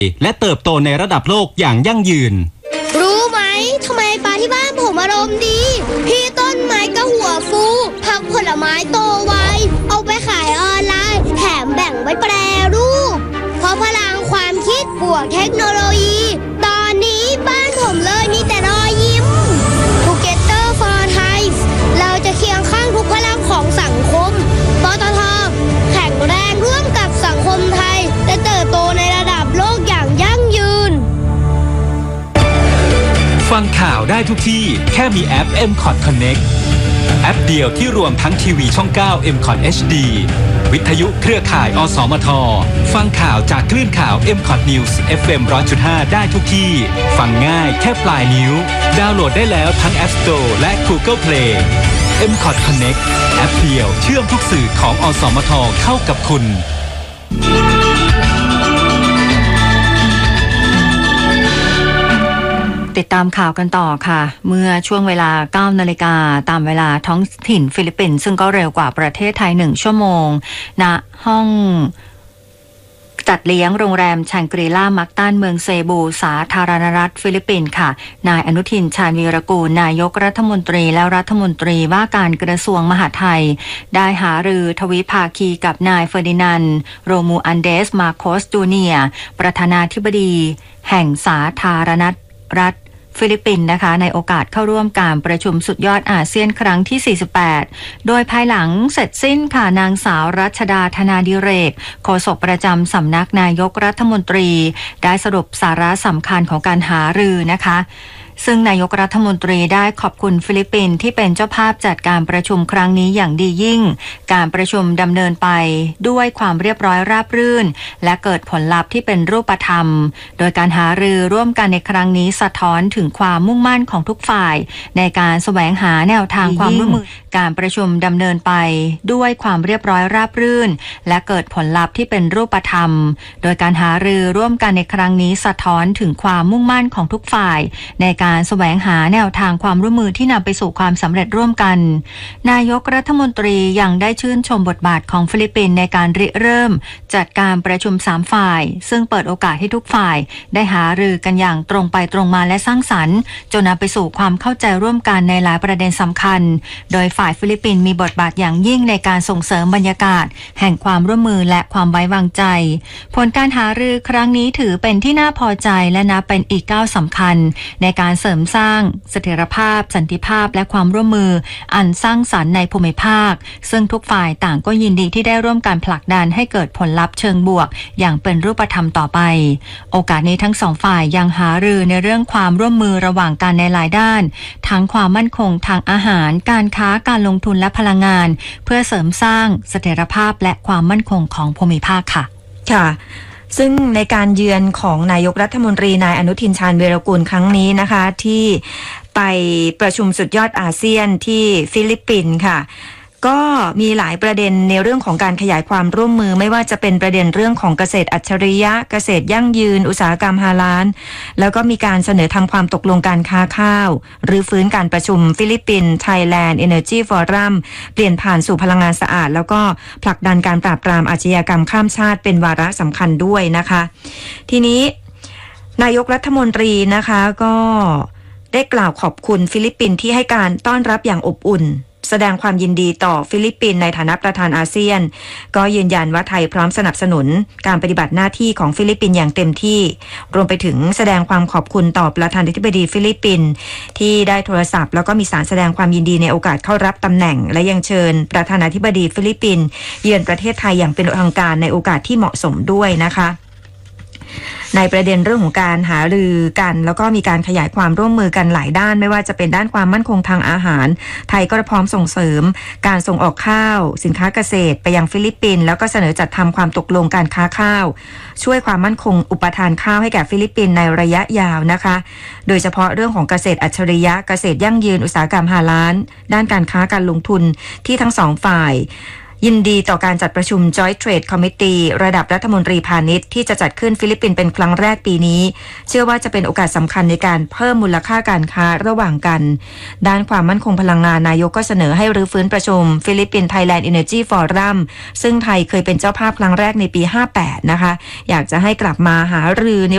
และเติบโตในระดับโลกอย่างยั่งยืนรู้ไหมทำไมปลาที่บ้านผมอารมณ์ดีพี่ต้นไม้ก็หัวฟูผักผลไม้โตไวเอาไปขายออนไลน์แถมแบ่งไว้แปรรูปเพราะพลังความคิดบวกเทคโนโลยีตอนนี้บ้านผมเลยมีแต่รอยยิ้ม Together for Thai เราจะเคียงข้างทุกพลังของสังคมปตท.แข็งแรงร่วมกับสังคมไทยและเติบโตในระดับโลกอย่างยั่งยืนฟังข่าวได้ทุกที่แค่มีแอป MCOT Connect แอปเดียวที่รวมทั้งทีวีช่อง 9 MCOT HD วิทยุเครือข่ายอสมทฟังข่าวจากคลื่นข่าว MCOT News FM 100.5 ได้ทุกที่ฟังง่ายแค่ปลายนิ้วดาวน์โหลดได้แล้วทั้ง App Store และ Google Play MCOT Connect แอปเดียวเชื่อมทุกสื่อของอสมทเข้ากับคุณติดตามข่าวกันต่อค่ะเมื่อช่วงเวลา 9 นาฬิกาตามเวลาท้องถิ่นฟิลิปปินส์ซึ่งก็เร็วกว่าประเทศไทย1ชั่วโมงณห้องจัดเลี้ยงโรงแรมชังกรีล่ามักตันเมืองเซบูสาธารณรัฐฟิลิปปินส์ค่ะนายอนุทินชาญวีรกูลนายกรัฐมนตรีและรัฐมนตรีว่าการกระทรวงมหาดไทยได้หารือทวิภาคีกับนายเฟอร์ดินานด์โรมูอันเดสมาโคสจูเนียร์ประธานาธิบดีแห่งสาธารณรัฐฟิลิปปินส์นะคะในโอกาสเข้าร่วมการประชุมสุดยอดอาเซียนครั้งที่48โดยภายหลังเสร็จสิ้นค่ะนางสาวรัชดาธนาดิเรกโฆษกประจำสำนักนายกรัฐมนตรีได้สรุปสาระสำคัญของการหารือนะคะซึ่งนายกรัฐมนตรีได้ขอบคุณฟิลิปปินส์ที่เป็นเจ้าภาพจัดการประชุมครั้งนี้อย่างดียิ่งการประชุมดำเนินไปด้วยความเรียบร้อยราบรื่นและเกิดผลลัพธ์ที่เป็นรูปธรรมโดยการหารือร่วมกันในครั้งนี้สะท้อนถึงความมุ่งมั่นของทุกฝ่ายในการแสวงหาแนวทางความร่วมมือการประชุมดำเนินไปด้วยความเรียบร้อยราบรื่นและเกิดผลลัพธ์ที่เป็นรูปธรรมโดยการหารือร่วมกันในครั้งนี้สะท้อนถึงความมุ่งมั่นของทุกฝ่ายในการแสวงหาแนวทางความร่วมมือที่นำไปสู่ความสำเร็จร่วมกันนายกรัฐมนตรียังได้ชื่นชมบทบาทของฟิลิปปินส์ในการริเริ่มจัดการประชุม3ฝ่ายซึ่งเปิดโอกาสให้ทุกฝ่ายได้หารือกันอย่างตรงไปตรงมาและสร้างสรรค์จนนำไปสู่ความเข้าใจร่วมกันในหลายประเด็นสำคัญโดยฝ่ายฟิลิปปินส์มีบทบาทอย่างยิ่งในการส่งเสริมบรรยากาศแห่งความร่วมมือและความไว้วางใจผลการหารือครั้งนี้ถือเป็นที่น่าพอใจและนับเป็นอีกก้าวสำคัญในการเสริมสร้างเสถียรภาพสันติภาพและความร่วมมืออันสร้างสรรค์ในภูมิภาคซึ่งทุกฝ่ายต่างก็ยินดีที่ได้ร่วมกันผลักดันให้เกิดผลลัพธ์เชิงบวกอย่างเป็นรูปธรรมต่อไปโอกาสนี้ทั้งสองฝ่ายยังหารือในเรื่องความร่วมมือระหว่างกันในหลายด้านทั้งความมั่นคงทางอาหารการค้าการลงทุนและพลังงานเพื่อเสริมสร้างเสถียรภาพและความมั่นคงของภูมิภาคค่ะค่ะซึ่งในการเยือนของนายกรัฐมนตรีนายอนุทินชาญวีรกูลครั้งนี้นะคะที่ไปประชุมสุดยอดอาเซียนที่ฟิลิปปินส์ค่ะก็มีหลายประเด็นในเรื่องของการขยายความร่วมมือไม่ว่าจะเป็นประเด็นเรื่องของเกษตรอัจฉริยะเกษตรยั่งยืนอุตสาหกรรมฮาลาลแล้วก็มีการเสนอทำความตกลงการค้าข้าวหรือฟื้นการประชุมฟิลิปปินส์ Thailand Energy Forum เปลี่ยนผ่านสู่พลังงานสะอาดแล้วก็ผลักดันการปราบปรามอาชญากรรมข้ามชาติเป็นวาระสำคัญด้วยนะคะทีนี้นายกรัฐมนตรีนะคะก็ได้กล่าวขอบคุณฟิลิปปินส์ที่ให้การต้อนรับอย่างอบอุ่นแสดงความยินดีต่อฟิลิปปินส์ในฐานะประธานอาเซียนก็ยืนยันว่าไทยพร้อมสนับสนุนการปฏิบัติหน้าที่ของฟิลิปปินส์อย่างเต็มที่รวมไปถึงแสดงความขอบคุณต่อประธานาธิบดีฟิลิปปินส์ที่ได้โทรศัพท์แล้วก็มีสารแสดงความยินดีในโอกาสเข้ารับตำแหน่งและยังเชิญประธานาธิบดีฟิลิปปินส์เยือนประเทศไทยอย่างเป็นทางการในโอกาสที่เหมาะสมด้วยนะคะในประเด็นเรื่องของการหารือกันแล้วก็มีการขยายความร่วมมือกันหลายด้านไม่ว่าจะเป็นด้านความมั่นคงทางอาหารไทยก็พร้อมส่งเสริมการส่งออกข้าวสินค้าเกษตรไปยังฟิลิปปินส์แล้วก็เสนอจัดทำความตกลงการค้าข้าวช่วยความมั่นคงอุปทานข้าวให้แก่ฟิลิปปินส์ในระยะยาวนะคะโดยเฉพาะเรื่องของเกษตรอัจฉริยะเกษตรยั่งยืนอุตสาหกรรมฮาลาลด้านการค้าการลงทุนที่ทั้งสองฝ่ายยินดีต่อการจัดประชุม Joint Trade Committee ระดับรัฐมนตรีพาณิชย์ที่จะจัดขึ้นฟิลิปปินส์เป็นครั้งแรกปีนี้เชื่อว่าจะเป็นโอกาสสำคัญในการเพิ่มมูลค่าการค้าระหว่างกันด้านความมั่นคงพลังงานนายกก็เสนอให้รื้อฟื้นประชุม Philippine Thailand Energy Forum ซึ่งไทยเคยเป็นเจ้าภาพครั้งแรกในปี 58 นะคะอยากจะให้กลับมาหารือใน